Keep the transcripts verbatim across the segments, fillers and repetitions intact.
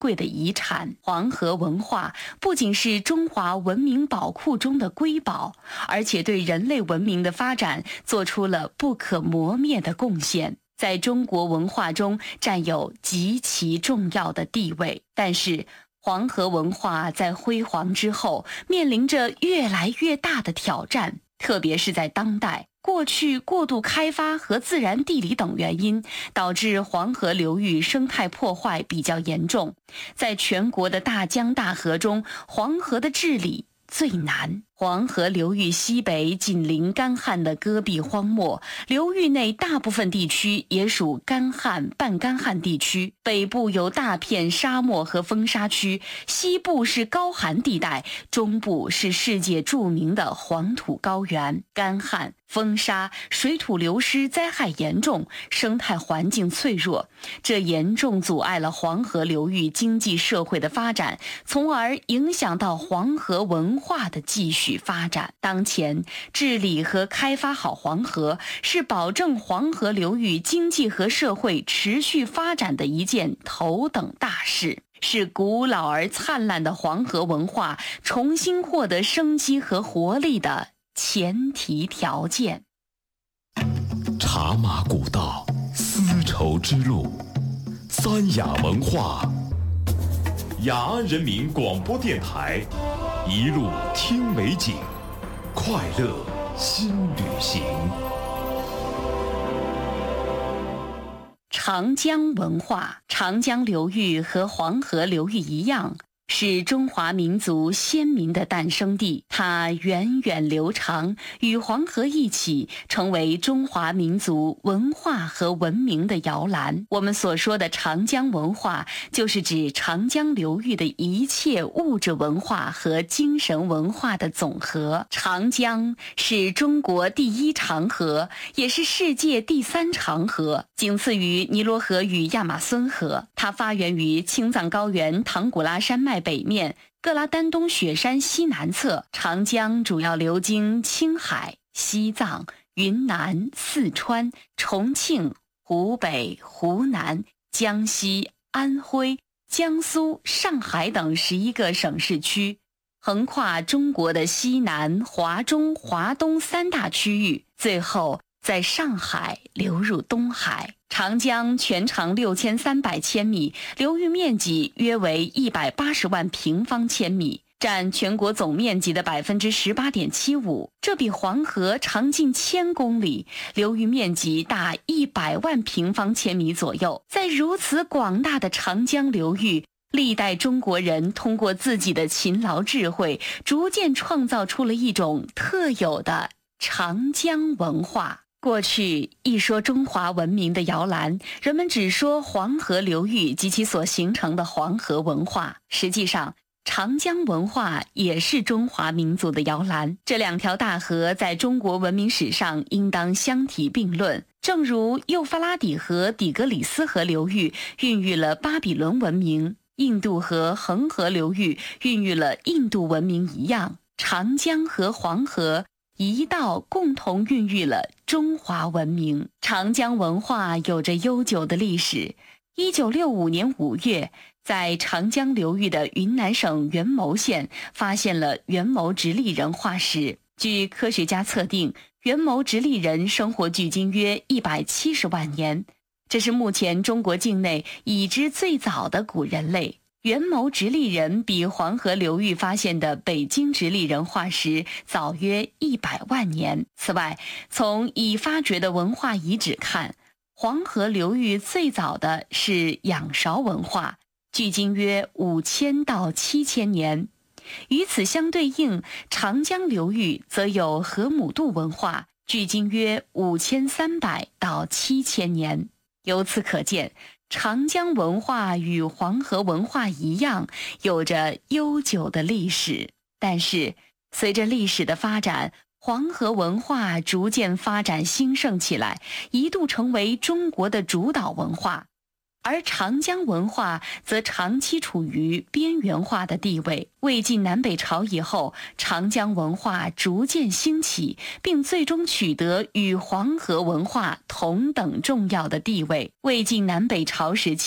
贵的遗产。黄河文化不仅是中华文明宝库中的瑰宝，而且对人类文明的发展做出了不可磨灭的贡献，在中国文化中占有极其重要的地位。但是黄河文化在辉煌之后，面临着越来越大的挑战，特别是在当代。过去过度开发和自然地理等原因，导致黄河流域生态破坏比较严重。在全国的大江大河中，黄河的治理最难。黄河流域西北紧邻干旱的戈壁荒漠，流域内大部分地区也属干旱半干旱地区，北部有大片沙漠和风沙区，西部是高寒地带，中部是世界著名的黄土高原。干旱、风沙、水土流失灾害严重，生态环境脆弱，这严重阻碍了黄河流域经济社会的发展，从而影响到黄河文化的继续发展。当前治理和开发好黄河，是保证黄河流域经济和社会持续发展的一件头等大事，是古老而灿烂的黄河文化重新获得生机和活力的前提条件。 茶马古道，丝绸之路，三雅文化，雅安人民广播电台，一路听美景，快乐新旅行。 长江文化，长江流域和黄河流域一样，是中华民族先民的诞生地，它源远流长，与黄河一起成为中华民族文化和文明的摇篮。我们所说的长江文化，就是指长江流域的一切物质文化和精神文化的总和。长江是中国第一长河，也是世界第三长河，仅次于尼罗河与亚马孙河。它发源于青藏高原唐古拉山脉北面，各拉丹东雪山西南侧。长江主要流经青海、西藏、云南、四川、重庆、湖北、湖南、江西、安徽、江苏、上海等十一个省市区，横跨中国的西南、华中、华东三大区域，最后在上海流入东海。长江全长六千三百千米，流域面积约为一百八十万平方千米，占全国总面积的百分之十八点七五。这比黄河长近千公里，流域面积大一百万平方千米左右。在如此广大的长江流域，历代中国人通过自己的勤劳智慧，逐渐创造出了一种特有的长江文化。过去一说中华文明的摇篮，人们只说黄河流域及其所形成的黄河文化。实际上，长江文化也是中华民族的摇篮。这两条大河在中国文明史上应当相提并论。正如幼发拉底河底格里斯河流域孕育了巴比伦文明，印度河恒河流域孕育了印度文明一样，长江和黄河一道共同孕育了中华文明。长江文化有着悠久的历史。一九六五年五月，在长江流域的云南省元谋县发现了元谋直立人化石。据科学家测定，元谋直立人生活距今约一百七十万年，这是目前中国境内已知最早的古人类。元谋直立人比黄河流域发现的北京直立人化石早约一百万年。此外，从已发掘的文化遗址看，黄河流域最早的是仰韶文化，距今约五千到七千年。与此相对应，长江流域则有河姆渡文化，距今约五千三百到七千年。由此可见，长江文化与黄河文化一样，有着悠久的历史。但是，随着历史的发展，黄河文化逐渐发展兴盛起来，一度成为中国的主导文化。而长江文化则长期处于边缘化的地位。魏晋南北朝以后，长江文化逐渐兴起，并最终取得与黄河文化同等重要的地位。魏晋南北朝时期，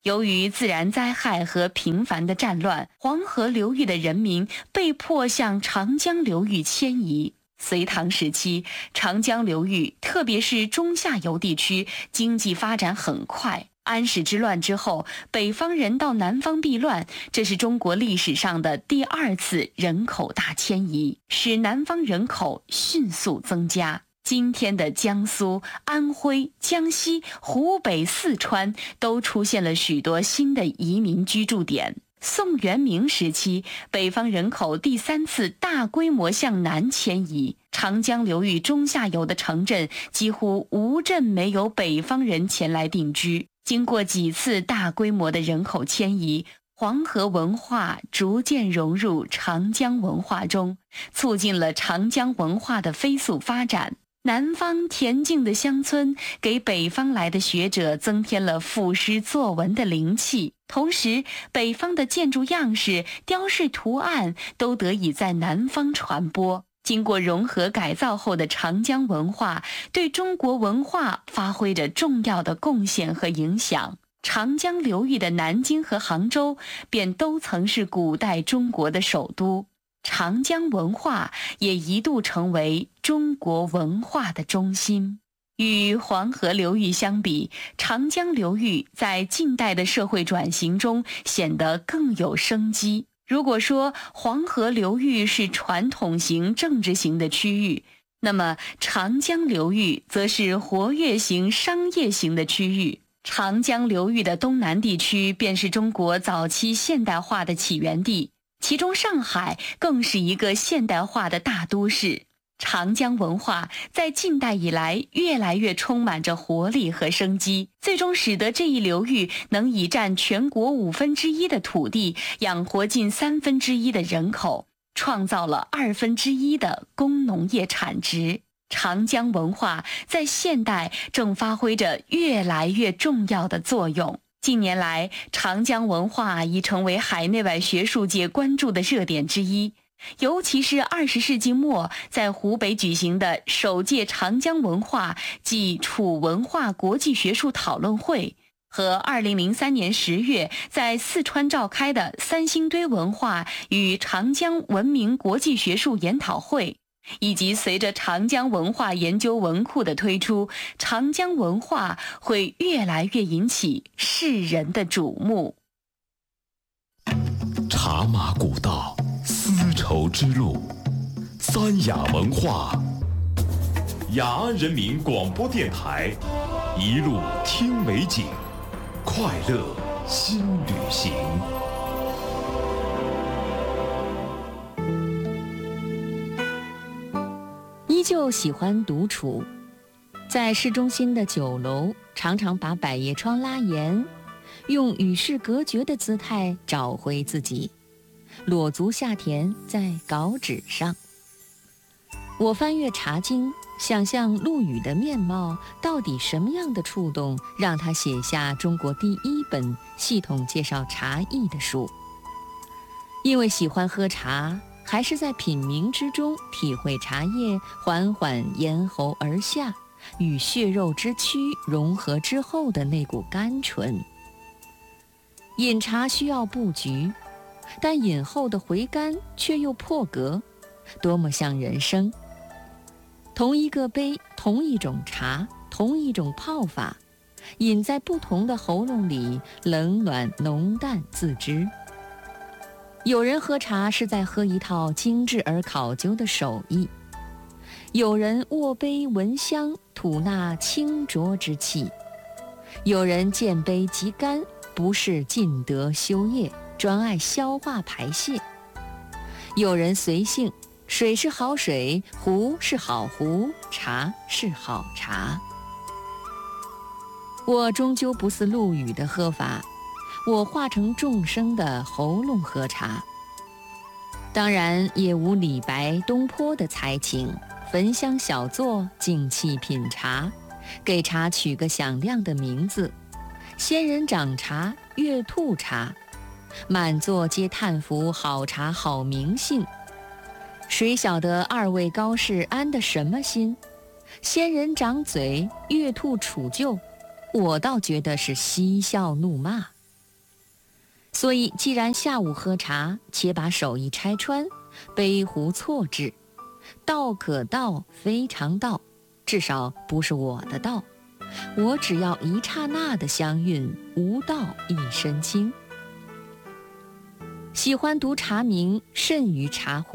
由于自然灾害和频繁的战乱，黄河流域的人民被迫向长江流域迁移。隋唐时期，长江流域，特别是中下游地区，经济发展很快。安史之乱之后，北方人到南方避乱，这是中国历史上的第二次人口大迁移，使南方人口迅速增加。今天的江苏、安徽、江西、湖北、四川都出现了许多新的移民居住点。宋元明时期，北方人口第三次大规模向南迁移，长江流域中下游的城镇几乎无镇没有北方人前来定居。经过几次大规模的人口迁移，黄河文化逐渐融入长江文化中，促进了长江文化的飞速发展。南方恬静的乡村给北方来的学者增添了赋诗作文的灵气，同时北方的建筑样式、雕饰图案都得以在南方传播。经过融合改造后的长江文化对中国文化发挥着重要的贡献和影响。长江流域的南京和杭州便都曾是古代中国的首都。长江文化也一度成为中国文化的中心。与黄河流域相比，长江流域在近代的社会转型中显得更有生机。如果说黄河流域是传统型政治型的区域，那么长江流域则是活跃型商业型的区域。长江流域的东南地区便是中国早期现代化的起源地，其中上海更是一个现代化的大都市。长江文化在近代以来越来越充满着活力和生机，最终使得这一流域能以占全国五分之一的土地，养活近三分之一的人口，创造了二分之一的工农业产值。长江文化在现代正发挥着越来越重要的作用。近年来，长江文化已成为海内外学术界关注的热点之一，尤其是二十世纪末在湖北举行的首届长江文化暨楚文化国际学术讨论会，和二零零三年十月在四川召开的三星堆文化与长江文明国际学术研讨会，以及随着长江文化研究文库的推出，长江文化会越来越引起世人的瞩目。 茶马古道，丝绸之路，三雅文化，雅安人民广播电台，一路听美景，快乐新旅行。 依旧喜欢独处，在市中心的酒楼，常常把百叶窗拉严，用与世隔绝的姿态找回自己，裸足下田在稿纸上。我翻阅茶经，想象陆羽的面貌，到底什么样的触动让他写下中国第一本系统介绍茶艺的书？因为喜欢喝茶，还是在品茗之中体会茶叶缓缓咽喉而下，与血肉之躯融合之后的那股甘醇。饮茶需要布局，但饮后的回甘却又破格，多么像人生。同一个杯，同一种茶，同一种泡法，饮在不同的喉咙里，冷暖浓淡自知。有人喝茶是在喝一套精致而考究的手艺，有人握杯闻香，吐纳清浊之气，有人见杯即甘，不是尽德修业，专爱消化排泄，有人随性，水是好水，壶是好壶，茶是好茶。我终究不似陆羽的喝法，我化成众生的喉咙喝茶，当然也无李白、东坡的才情，焚香小坐，静气品茶，给茶取个响亮的名字，仙人掌茶、月兔茶，满座皆叹服好茶好名姓。谁晓得二位高士安的什么心？仙人掌嘴，月兔杵臼，我倒觉得是嬉笑怒骂。 所以既然下午喝茶，且把手艺拆穿，杯壶错置，道可道，非常道，至少不是我的道。我只要一刹那的相韵，无道一身轻。喜欢读茶名，甚于茶壶。